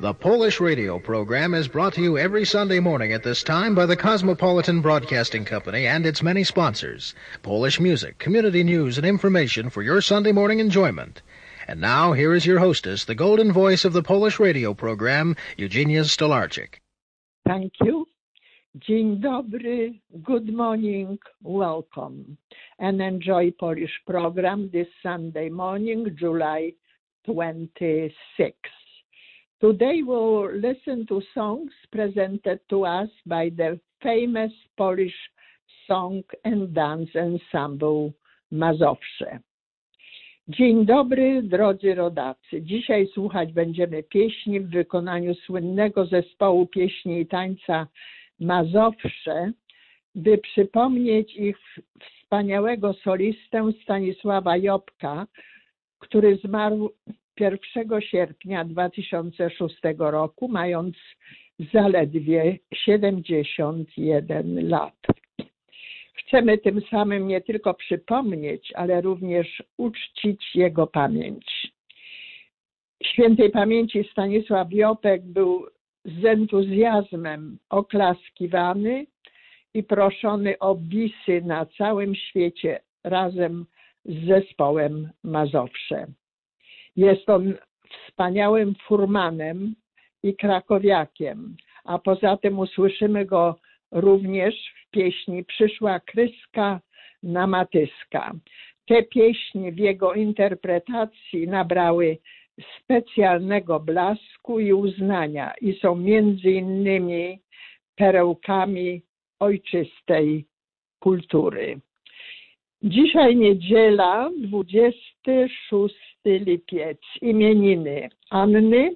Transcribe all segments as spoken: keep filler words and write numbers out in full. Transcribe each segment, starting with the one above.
The Polish radio program is brought to you every Sunday morning at this time by the Cosmopolitan Broadcasting Company and its many sponsors. Polish music, community news, and information for your Sunday morning enjoyment. And now, here is your hostess, the golden voice of the Polish radio program, Eugenia Stolarczyk. Thank you. Dzień dobry, good morning, welcome, and enjoy Polish program this Sunday morning, July twenty-sixth. Today we'll listen to songs presented to us by the famous Polish song and dance ensemble Mazowsze. Dzień dobry, drodzy rodacy. Dzisiaj słuchać będziemy pieśni w wykonaniu słynnego zespołu pieśni i tańca Mazowsze, by przypomnieć ich wspaniałego solistę Stanisława Jobka, który zmarł pierwszego sierpnia dwa tysiące szóstego roku, mając zaledwie siedemdziesiąt jeden lat. Chcemy tym samym nie tylko przypomnieć, ale również uczcić jego pamięć. Świętej pamięci Stanisław Jobek był z entuzjazmem oklaskiwany i proszony o bisy na całym świecie razem z zespołem Mazowsze. Jest on wspaniałym furmanem i krakowiakiem, a poza tym usłyszymy go również w pieśni Przyszła Kryska na Matyska. Te pieśni w jego interpretacji nabrały specjalnego blasku i uznania i są między innymi perełkami ojczystej kultury. Dzisiaj niedziela, dwudziesty szósty lipiec. Imieniny Anny,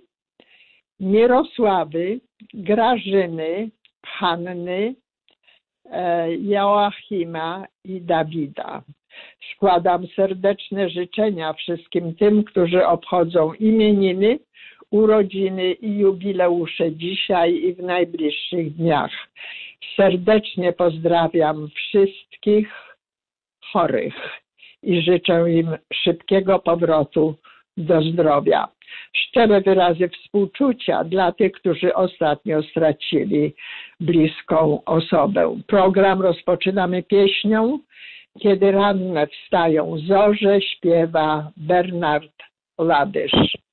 Mirosławy, Grażyny, Hanny, Joachima i Dawida. Składam serdeczne życzenia wszystkim tym, którzy obchodzą imieniny, urodziny i jubileusze dzisiaj i w najbliższych dniach. Serdecznie pozdrawiam wszystkich chorych i życzę im szybkiego powrotu do zdrowia. Szczere wyrazy współczucia dla tych, którzy ostatnio stracili bliską osobę. Program rozpoczynamy pieśnią Kiedy ranne wstają zorze, śpiewa Bernard Ladysz.